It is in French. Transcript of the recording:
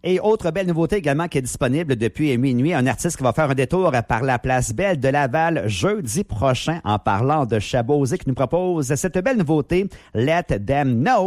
Et autre belle nouveauté également qui est disponible depuis minuit, un artiste qui va faire un détour par la place Belle de Laval jeudi prochain en parlant de Chabot qui nous propose cette belle nouveauté, Let Them Know.